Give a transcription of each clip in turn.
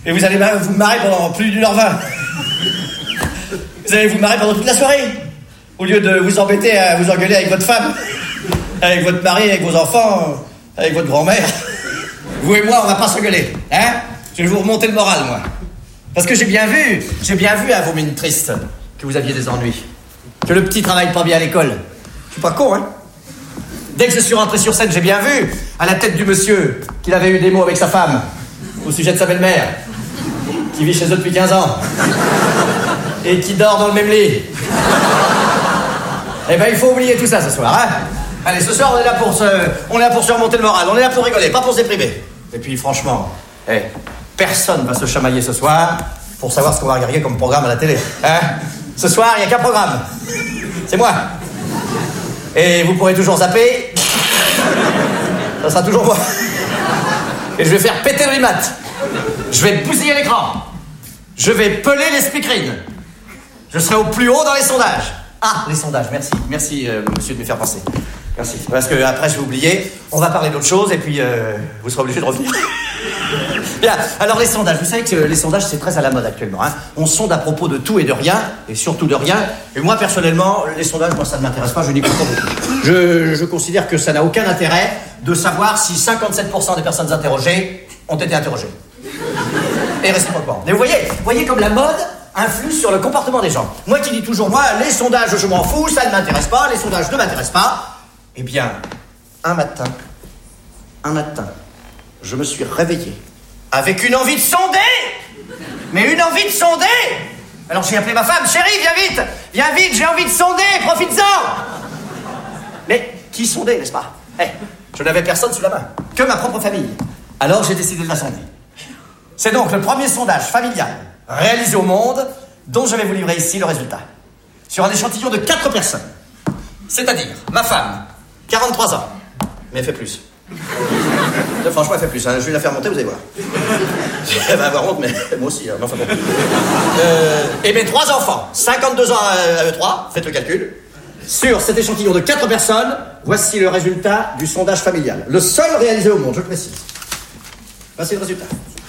Et vous allez vous marrer pendant plus d'1h20. Vous allez vous marrer pendant toute la soirée. Au lieu de vous embêter à vous engueuler avec votre femme, avec votre mari, avec vos enfants, avec votre grand-mère. Vous et moi, on va pas s'engueuler, hein? Je vais vous remonter le moral, moi. Parce que j'ai bien vu à vos mines tristes que vous aviez des ennuis. Que le petit travaille pas bien à l'école. Je suis pas con, hein? Dès que je suis rentré sur scène, j'ai bien vu, à la tête du monsieur, qu'il avait eu des mots avec sa femme, au sujet de sa belle-mère, qui vit chez eux depuis 15 ans, et qui dort dans le même lit. Eh ben, il faut oublier tout ça ce soir, hein? Allez, ce soir, on est là pour se remonter le moral, on est là pour rigoler, pas pour se déprimer. Et puis, franchement, personne va se chamailler ce soir pour savoir ce qu'on va regarder comme programme à la télé, hein? Ce soir, il n'y a qu'un programme. C'est moi. Et vous pourrez toujours zapper. Ça sera toujours moi. Et je vais faire péter le remat. Je vais bousiller l'écran. Je vais peler les speakerines. Je serai au plus haut dans les sondages. Ah, les sondages, merci. Merci, monsieur, de me faire penser. Merci. Parce que après, je vais oublier. On va parler d'autre chose et puis vous serez obligé de revenir. Bien, alors les sondages. Vous savez que les sondages, c'est très à la mode actuellement, hein. On sonde à propos de tout et de rien, et surtout de rien. Et moi, personnellement, les sondages, moi, ça ne m'intéresse pas, je n'y crois pas beaucoup. Je considère que ça n'a aucun intérêt de savoir si 57% des personnes interrogées ont été interrogées. Et réciproquement. Mais vous voyez comme la mode influe sur le comportement des gens. Moi qui dis toujours, moi, les sondages, je m'en fous, ça ne m'intéresse pas, les sondages ne m'intéressent pas. Eh bien, un matin, je me suis réveillé avec une envie de sonder. Mais une envie de sonder. Alors j'ai appelé ma femme, chérie, viens vite, j'ai envie de sonder, profites-en. Mais qui sondait, n'est-ce pas? Je n'avais personne sous la main, que ma propre famille. Alors j'ai décidé de la sonder. C'est donc le premier sondage familial réalisé au monde dont je vais vous livrer ici le résultat. Sur un échantillon de 4 personnes. C'est-à-dire ma femme, 43 ans, mais elle fait plus. Franchement, elle fait plus, hein. Je vais la faire monter, vous allez voir. Elle va avoir honte, mais moi aussi, hein. Enfin bon. Et mes 3 enfants, 52 ans à eux 3, faites le calcul. Sur cet échantillon de 4 personnes, voici le résultat du sondage familial. Le seul réalisé au monde, je le précise. Voici le résultat.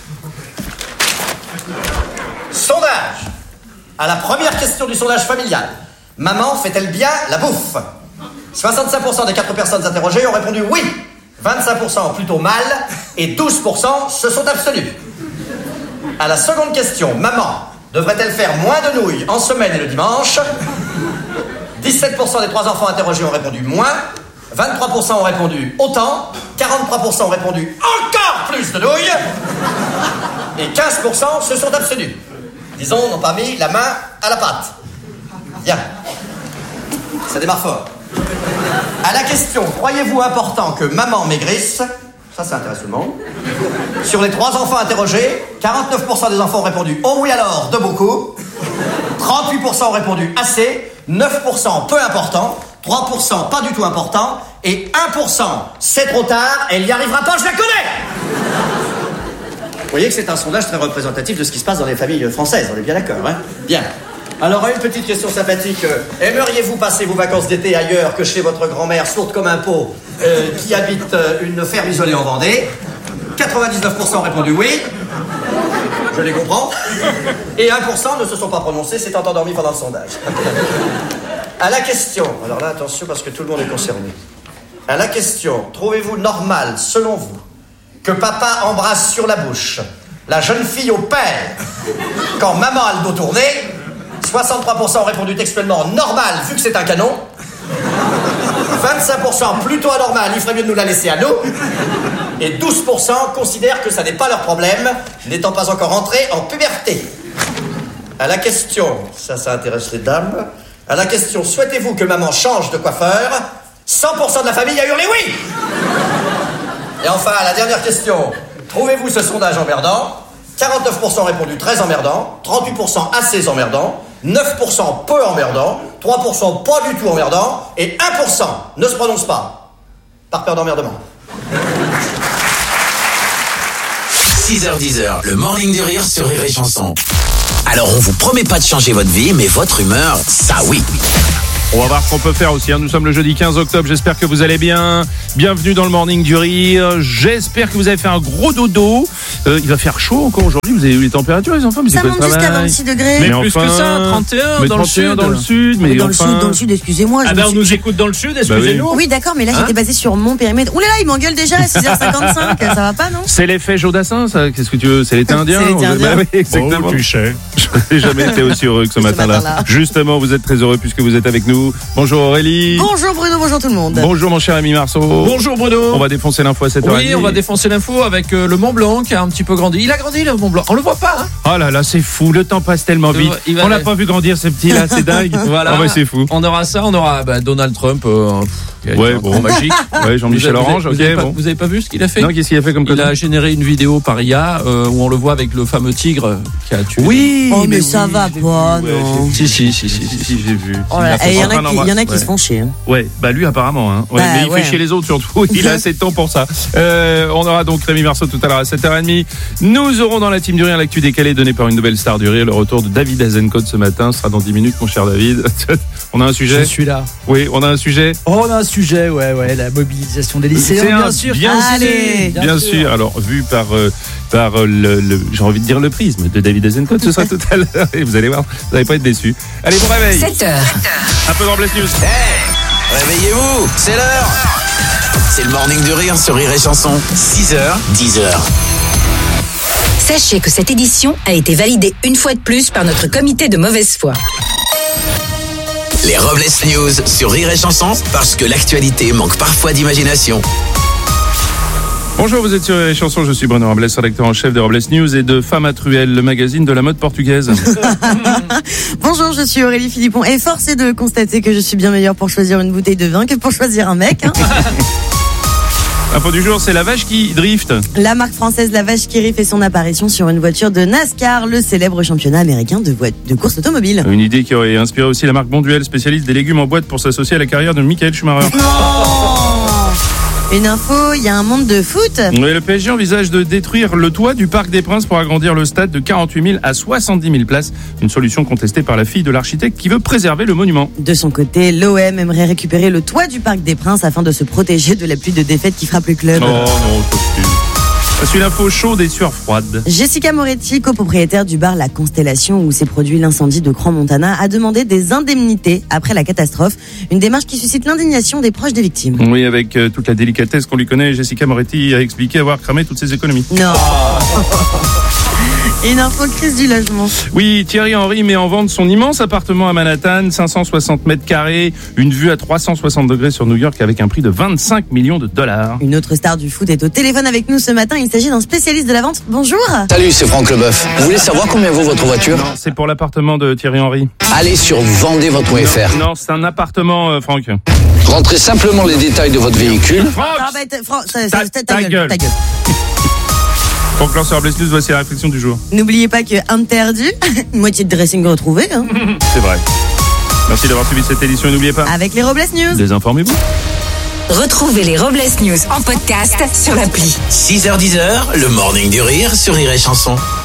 Sondage. À la première question du sondage familial. Maman fait-elle bien la bouffe? 65% des 4 personnes interrogées ont répondu oui. 25% plutôt mal et 12% se sont abstenus. À la seconde question, maman devrait-elle faire moins de nouilles en semaine et le dimanche? 17% des 3 enfants interrogés ont répondu moins, 23% ont répondu autant, 43% ont répondu encore plus de nouilles et 15% se sont abstenus. Disons, n'ont pas mis la main à la pâte. Bien. Ça démarre fort. À la question, croyez-vous important que maman maigrisse? Ça intéresse tout le monde. Sur les 3 enfants interrogés, 49% des enfants ont répondu « Oh oui alors, de beaucoup ». 38% ont répondu « Assez ». 9% peu important. 3% pas du tout important. Et 1% c'est trop tard, elle n'y arrivera pas, je la connais. Vous voyez que c'est un sondage très représentatif de ce qui se passe dans les familles françaises, on est bien d'accord, hein? Bien. Alors, une petite question sympathique. Aimeriez-vous passer vos vacances d'été ailleurs que chez votre grand-mère, sourde comme un pot, qui habite une ferme isolée en Vendée? 99% ont répondu oui. Je les comprends. Et 1% ne se sont pas prononcés, s'étant endormis pendant le sondage. À la question, alors là, attention parce que tout le monde est concerné. À la question, trouvez-vous normal, selon vous, que papa embrasse sur la bouche la jeune fille au père quand maman a le dos tourné? 63% ont répondu textuellement normal vu que c'est un canon. 25% plutôt anormal, il ferait mieux de nous la laisser à nous. Et 12% considèrent que ça n'est pas leur problème, n'étant pas encore entrés en puberté. À la question, ça intéresse les dames. À la question, souhaitez-vous que maman change de coiffeur? 100% de la famille a hurlé oui. Et enfin, à la dernière question, trouvez-vous ce sondage emmerdant? 49% ont répondu très emmerdant, 38% assez emmerdant, 9% peu emmerdant, 3% pas du tout emmerdant, et 1% ne se prononce pas, par peur d'emmerdement. 6h-10h, le Morning du Rire sur Rire et Chanson. Alors on vous promet pas de changer votre vie, mais votre humeur, ça oui. On va voir ce qu'on peut faire aussi, hein. Nous sommes le jeudi 15 octobre, j'espère que vous allez bien. Bienvenue dans le Morning du Rire. J'espère que vous avez fait un gros dodo. Il va faire chaud encore aujourd'hui. Vous avez eu les températures, les enfants? Mais Ça c'est quoi monte le jusqu'à travail? 26 degrés. Mais plus enfin, que ça, 31 mais dans 31 le dans le sud. sud. Mais Dans le sud, excusez-moi. Ah ben on nous écoute dans le sud, excusez-nous. Oui, d'accord, mais là j'étais basée sur mon périmètre. Ouh là là, il m'engueule déjà à 6h55. Ça va pas, non? C'est l'effet Jodassin, ça. Qu'est-ce que tu veux? C'est l'été indien. C'est l'été indien. Bah oui, exactement. Oh, tu sais. Je n'ai jamais été aussi heureux que ce matin-là. Justement, vous êtes très heureux puisque vous êtes avec nous. Bonjour Aurélie. Bonjour Bruno, bonjour tout le monde. Bonjour mon cher ami Marceau. Bonjour Bruno. On va défoncer l'info à 7h30. Oui, on va défoncer l'info avec le Mont Blanc qui a un petit peu grandi. Il a grandi le Mont Blanc. On le voit pas, hein? Oh là là, c'est fou. Le temps passe tellement vite. On l'a pas vu grandir ce petit là, c'est dingue. Voilà. Oh, ouais, c'est fou. On aura ça, on aura Donald Trump. Ouais, bon, magique. Ouais, Jean-Michel Orange, ok, bon. Vous avez pas vu ce qu'il a fait? Non, qu'est-ce qu'il a fait comme Il a généré une vidéo par IA où on le voit avec le fameux tigre qui a tué. Oui. Oh, mais ça va pas, non. Si, j'ai vu. Oh là, il y en a qui se font chier. Hein. Ouais, bah lui apparemment, hein. Ouais, mais il fait chier les autres surtout. Il a assez de temps pour ça. On aura donc Rémi Marceau tout à l'heure à 7h30. Nous aurons dans la team du rire l'actu décalée donnée par une nouvelle star du rire. Le retour de David Azencott ce matin ce sera dans 10 minutes, mon cher David. On a un sujet. Je suis là. Oui, on a un sujet. Oh, on a un sujet, ouais, la mobilisation des lycéens, bien sûr. Bien sûr. Alors, vu par j'ai envie de dire le prisme de David Azencott, ce sera tout à l'heure. Et vous allez voir, vous n'allez pas être déçus. Allez, bon réveil. 7h. Un peu dans Bless News. Hey, réveillez-vous, c'est l'heure. C'est le morning du rire sur Rire et Chanson. 6h, 10h. Sachez que cette édition a été validée une fois de plus par notre comité de mauvaise foi. Les Robles News sur Rire et Chanson, parce que l'actualité manque parfois d'imagination. Bonjour, vous êtes sur les chansons, je suis Bruno Robles, rédacteur en chef de Robles News et de Femme à Truelle, le magazine de la mode portugaise. Bonjour, je suis Aurélie Philippon et force est de constater que je suis bien meilleure pour choisir une bouteille de vin que pour choisir un mec. Hein. Info du jour, c'est la vache qui drift. La marque française La Vache qui rit fait son apparition sur une voiture de NASCAR, le célèbre championnat américain de course automobile. Une idée qui aurait inspiré aussi la marque Bonduel, spécialiste des légumes en boîte pour s'associer à la carrière de Michael Schumacher. Une info, il y a un monde de foot. Oui, le PSG envisage de détruire le toit du Parc des Princes pour agrandir le stade de 48 000 à 70 000 places. Une solution contestée par la fille de l'architecte qui veut préserver le monument. De son côté, l'OM aimerait récupérer le toit du Parc des Princes afin de se protéger de la pluie de défaite qui frappe le club. Oh non, c'est une info chaude et sueur froide. Jessica Moretti, copropriétaire du bar La Constellation où s'est produit l'incendie de Crans-Montana, a demandé des indemnités après la catastrophe. Une démarche qui suscite l'indignation des proches des victimes. Oui, avec toute la délicatesse qu'on lui connaît, Jessica Moretti a expliqué avoir cramé toutes ses économies. Non. Une info crise du logement. Oui, Thierry Henry met en vente son immense appartement à Manhattan, 560 mètres carrés, une vue à 360 degrés sur New York avec un prix de 25 millions de dollars. Une autre star du foot est au téléphone avec nous ce matin. Il s'agit d'un spécialiste de la vente. Bonjour. Salut, c'est Franck Leboeuf. Vous voulez savoir combien vaut votre voiture? Non, c'est pour l'appartement de Thierry Henry. Allez sur vendezvotre.fr. Non, c'est un appartement, Franck. Rentrez simplement les détails de votre véhicule. Ta gueule. Pour clore sur Bless News, voici la réflexion du jour. N'oubliez pas que interdit, moitié de dressing retrouvé. Hein. C'est vrai. Merci d'avoir suivi cette édition et n'oubliez pas. Avec les Robles News. Désinformez-vous. Retrouvez les Robles News en podcast sur l'appli. 6h, 10h, le morning du rire sur Rire et Chanson.